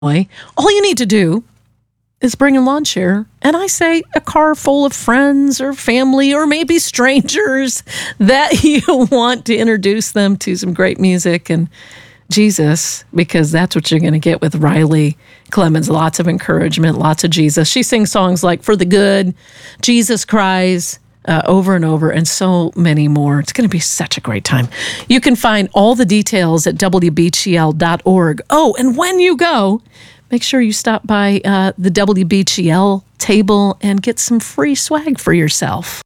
All you need to do is bring a lawn chair, and I say a car full of friends or family or maybe strangers that you want to introduce them to some great music and Jesus, because that's what you're going to get with Riley Clemmons. Lots of encouragement, lots of Jesus. She sings songs like For the Good, Jesus Cries, over and over, and so many more. It's going to be such a great time. You can find all the details at WBGL.org. Oh, and when you go, make sure you stop by the WBGL table and get some free swag for yourself.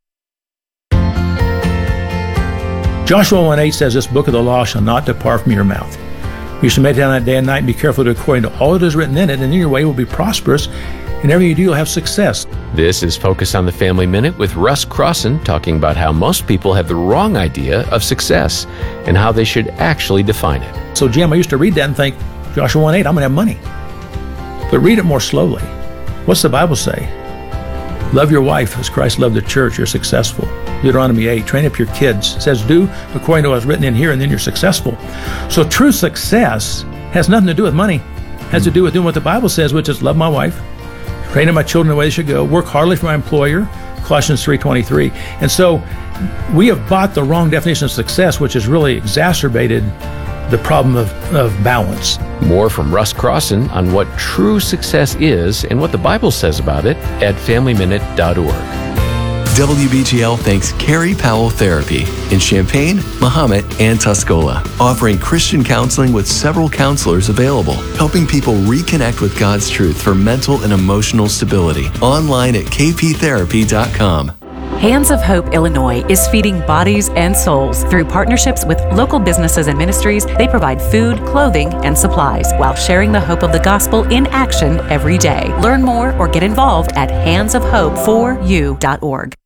Joshua 1:8 says, "This book of the law shall not depart from your mouth. You shall meditate on it day and night, and be careful to do according to all that is written in it, and then your way will be prosperous, and everything you do, you'll have success." This is Focus on the Family Minute with Russ Crossan, talking about how most people have the wrong idea of success and how they should actually define it. So, Jim, I used to read that and think, Joshua 1:8, I'm going to have money. But read it more slowly. What's the Bible say? Love your wife as Christ loved the church, you're successful. Deuteronomy 8, train up your kids. It says, do according to what's written in here, and then you're successful. So true success has nothing to do with money. It has to do with doing what the Bible says, which is love my wife, train up my children the way they should go, work hardly for my employer, Colossians 3:23. And so we have bought the wrong definition of success, which has really exacerbated the problem of balance. More from Russ Crossan on what true success is and what the Bible says about it at FamilyMinute.org. WBGL thanks Carrie Powell Therapy in Champaign, Mahomet, and Tuscola, offering Christian counseling with several counselors available, helping people reconnect with God's truth for mental and emotional stability. Online at kptherapy.com. Hands of Hope Illinois is feeding bodies and souls. Through partnerships with local businesses and ministries, they provide food, clothing, and supplies while sharing the hope of the gospel in action every day. Learn more or get involved at handsofhope4u.org.